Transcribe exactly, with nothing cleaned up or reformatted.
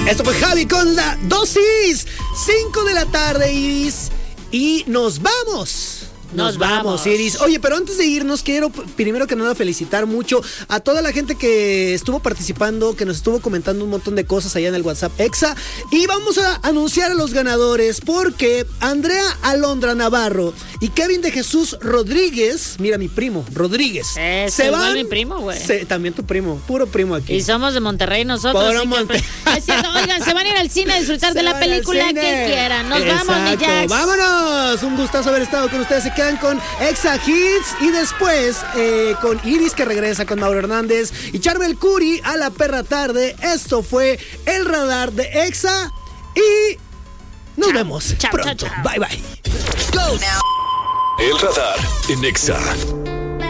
Esto fue Javi con la dosis. cinco de la tarde, Iris. Y nos vamos. Nos, nos vamos, vamos, Iris. Oye, pero antes de irnos, quiero primero que nada felicitar mucho a toda la gente que estuvo participando, que nos estuvo comentando un montón de cosas allá en el WhatsApp Exa. Y vamos a anunciar a los ganadores porque Andrea Alondra Navarro y Kevin de Jesús Rodríguez, mira mi primo, Rodríguez, eh, se van. Mi primo, güey. También tu primo, puro primo aquí. Y somos de Monterrey nosotros. Puro Monte- que, cierto, oigan, se van a ir al cine a disfrutar se de la película que quieran. Nos Exacto. vamos, mi Jax. Vámonos. Un gustazo haber estado con ustedes. Se quedan con Exa Hits y después eh, con Iris que regresa con Mauro Hernández y Charbel Curi a la perra tarde. Esto fue El Radar de Exa y nos chao, vemos chao, pronto. Chao, chao. Bye bye. Go now. El Radar en Exa.